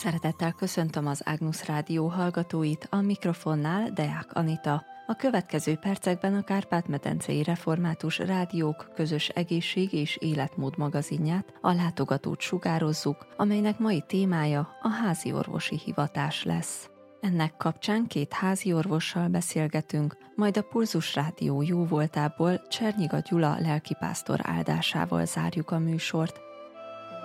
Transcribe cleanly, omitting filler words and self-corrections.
Szeretettel köszöntöm az Ágnusz Rádió hallgatóit, a mikrofonnál Deák Anita. A következő percekben a Kárpát-medencei Református Rádiók közös egészség- és életmód magazinját, a látogatót sugározzuk, amelynek mai témája a háziorvosi hivatás lesz. Ennek kapcsán 2 háziorvossal beszélgetünk, majd a Pulzus Rádió jóvoltából Csernyiga Gyula lelkipásztor áldásával zárjuk a műsort.